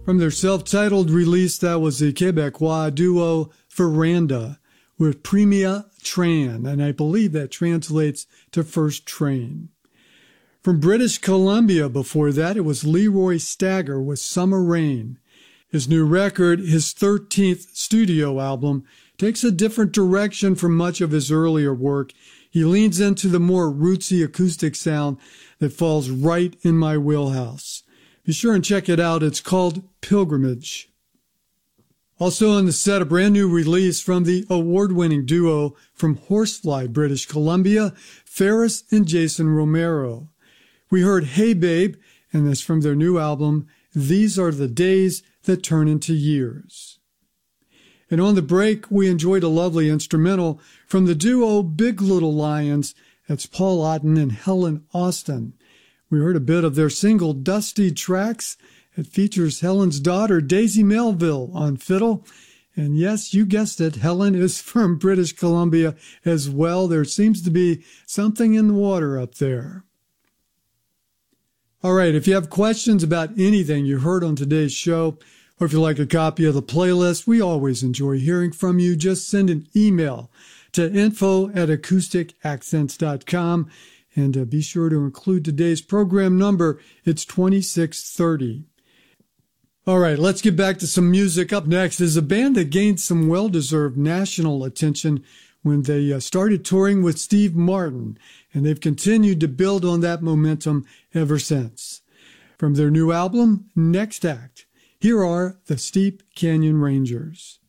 From their self-titled release, that was the Quebecois duo Veranda with Premia Tran, and I believe that translates to first train. From British Columbia before that, it was Leroy Stagger with Summer Rain. His new record, his 13th studio album, takes a different direction from much of his earlier work. He leans into the more rootsy acoustic sound that falls right in my wheelhouse. Be sure and check it out. It's called Pilgrimage. Also on the set, a brand new release from the award-winning duo from Horsefly, British Columbia, Ferris and Jason Romero. We heard Hey Babe, and that's from their new album, These Are the Days That Turn Into Years. And on the break, we enjoyed a lovely instrumental from the duo Big Little Lions. That's Paul Otten and Helen Austin. We heard a bit of their single Dusty Tracks. It features Helen's daughter, Daisy Melville, on fiddle. And yes, you guessed it, Helen is from British Columbia as well. There seems to be something in the water up there. All right, if you have questions about anything you heard on today's show, or if you'd like a copy of the playlist, we always enjoy hearing from you. Just send an email to info@acousticaccents.com, and be sure to include today's program number. It's 2630. All right, let's get back to some music. Up next is a band that gained some well-deserved national attention when they started touring with Steve Martin, and they've continued to build on that momentum ever since. From their new album, Next Act, here are the Steep Canyon Rangers.